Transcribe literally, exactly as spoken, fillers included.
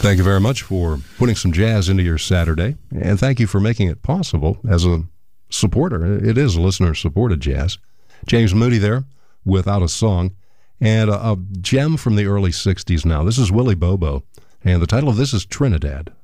Thank you very much for putting some jazz into your Saturday, and thank you for making it possible as a supporter. It is listener-supported jazz. James Moody there, Without a Song, and a, a gem from the early sixties now. This is Willie Bobo, and the title of this is Trinidad.